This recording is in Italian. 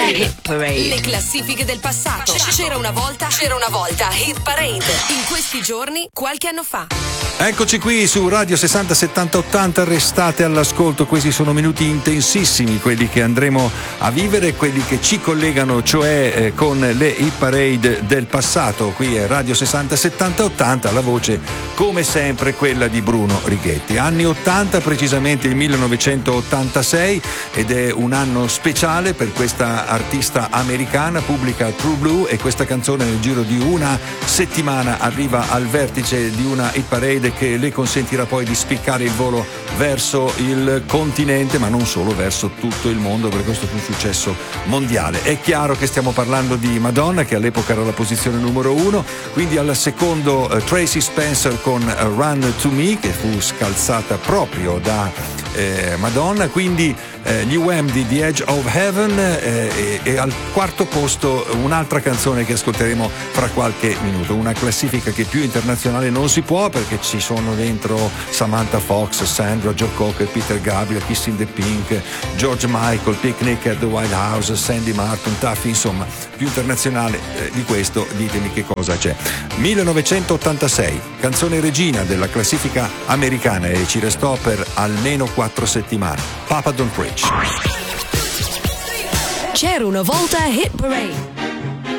Hit Parade. Le classifiche del passato. C'era una volta Hit Parade. In questi giorni, qualche anno fa. Eccoci qui su Radio 60 70 80, restate all'ascolto, questi sono minuti intensissimi, quelli che andremo a vivere, quelli che ci collegano cioè con le hit parade del passato. Qui è Radio 60 70 80, la voce come sempre quella di Bruno Righetti. Anni 80, precisamente il 1986, ed è un anno speciale per questa artista americana, pubblica True Blue, e questa canzone nel giro di una settimana arriva al vertice di una hit parade che le consentirà poi di spiccare il volo verso il continente, ma non solo, verso tutto il mondo, per questo fu un successo mondiale. È chiaro che stiamo parlando di Madonna, che all'epoca era la posizione numero 1, quindi al secondo Tracy Spencer con Run to Me, che fu scalzata proprio da Madonna, quindi gli Wham di The Edge of Heaven, e al quarto posto un'altra canzone che ascolteremo fra qualche minuto, una classifica che più internazionale non si può, perché ci sono dentro Samantha Fox, Sandra, Joe Cocker, Peter Gabriel, Kissing the Pink, George Michael, Picnic at the White House, Sandy Martin, Tuffy, insomma più internazionale di questo ditemi che cosa c'è. 1986, canzone regina della classifica americana, e ci restò per almeno 4 settimane, Papa Don't Preach. C'era una volta Hit Parade.